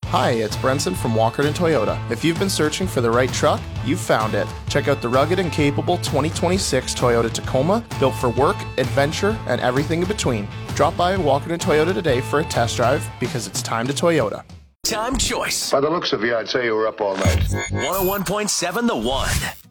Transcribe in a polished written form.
Hi, it's Brenson from Walkerton Toyota. If you've been searching for the right truck, you've found it. Check out the rugged and capable 2026 Toyota Tacoma, built for work, adventure, and everything in between. Drop by Walkerton Toyota today for a test drive because it's time to Toyota. Time choice. By the looks of you, I'd say you were up all night. 101.7 The One.